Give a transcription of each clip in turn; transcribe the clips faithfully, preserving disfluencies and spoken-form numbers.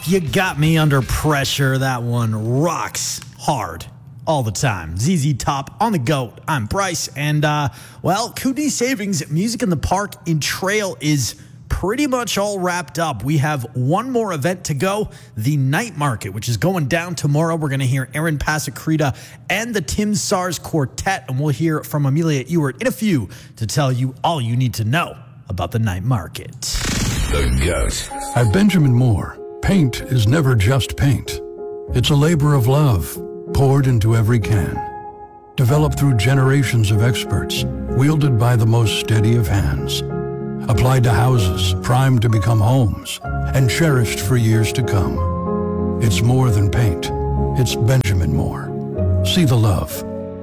You got me under pressure. That one rocks hard all the time. Z Z Top on the GOAT. I'm Bryce. And, uh, well, Kootenai Savings Music in the Park in Trail is pretty much all wrapped up. We have one more event to go, the Night Market, which is going down tomorrow. We're going to hear Aaron Pasacreta and the Tim Sars Quartet, and we'll hear from Amelia Ewart in a few to tell you all you need to know about the Night Market. The GOAT. At Benjamin Moore, paint is never just paint. It's a labor of love poured into every can, developed through generations of experts, wielded by the most steady of hands, applied to houses primed to become homes, and cherished for years to come. It's more than paint. It's Benjamin Moore. See the love.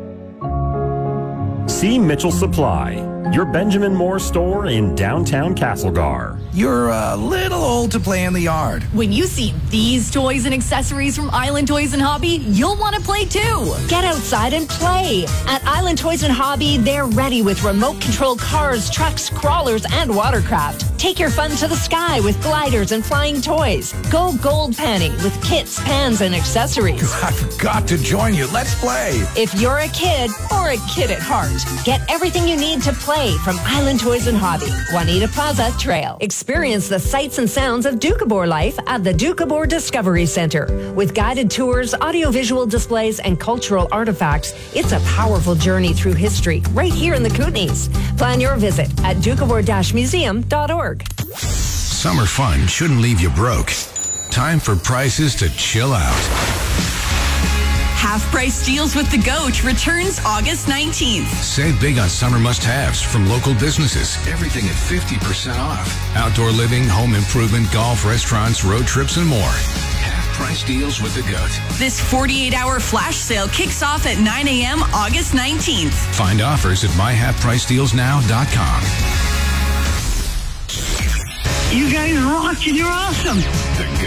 See Mitchell Supply, your Benjamin Moore store in downtown Castlegar. You're a little old to play in the yard. When you see these toys and accessories from Island Toys and Hobby, you'll want to play too. Get outside and play. At Island Toys and Hobby, they're ready with remote-controlled cars, trucks, crawlers, and watercraft. Take your fun to the sky with gliders and flying toys. Go gold panning with kits, pans, and accessories. I've got to join you. Let's play. If you're a kid or a kid at heart, get everything you need to play from Island Toys and Hobby. Juanita Plaza Trail. Experience the sights and sounds of Doukhobor life at the Doukhobor Discovery Center. With guided tours, audiovisual displays, and cultural artifacts, it's a powerful journey through history right here in the Kootenays. Plan your visit at doukhobor dash museum dot org. Summer fun shouldn't leave you broke. Time for prices to chill out. Half-price deals with the GOAT returns August nineteenth. Save big on summer must-haves from local businesses. Everything at fifty percent off. Outdoor living, home improvement, golf, restaurants, road trips, and more. Half-price deals with the GOAT. This forty-eight hour flash sale kicks off at nine a.m. August nineteenth. Find offers at my half price deals now dot com. You guys rock and you're awesome. The